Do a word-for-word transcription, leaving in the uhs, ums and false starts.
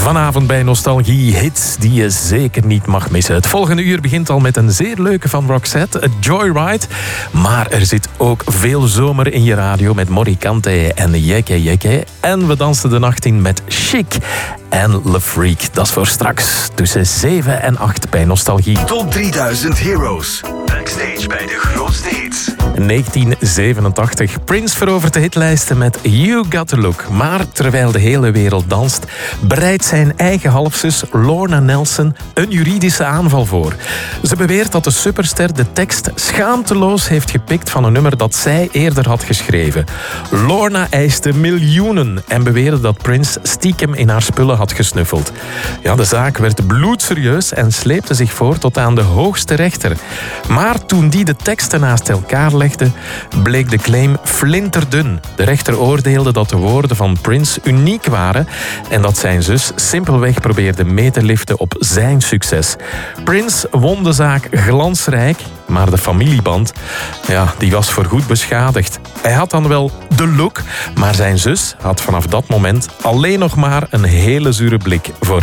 Vanavond bij Nostalgie hits die je zeker niet mag missen. Het volgende uur begint al met een zeer leuke van Roxette, A Joyride. Maar er zit ook veel zomer in je radio met Morricante en Jekke Jekke. En we dansen de nacht in met Chic en Le Freak. Dat is voor straks tussen zeven en acht bij Nostalgie. Top drieduizend Heroes. Backstage bij de grootste hits. negentien zevenentachtig. Prince verovert de hitlijsten met You Got The Look. Maar terwijl de hele wereld danst, bereidt zijn eigen halfzus Lorna Nelson een juridische aanval voor. Ze beweert dat de superster de tekst schaamteloos heeft gepikt van een nummer dat zij eerder had geschreven. Lorna eiste miljoenen en beweerde dat Prince stiekem in haar spullen had gesnuffeld. Ja, de zaak werd bloedserieus en sleepte zich voor tot aan de hoogste rechter. Maar toen die de teksten naast elkaar legde, bleek de claim flinterdun. De rechter oordeelde dat de woorden van Prince uniek waren en dat zijn zus simpelweg probeerde mee te liften op zijn succes. Prince won de zaak glansrijk, maar de familieband, ja, die was voorgoed beschadigd. Hij had dan wel de look, maar zijn zus had vanaf dat moment alleen nog maar een hele zure blik voor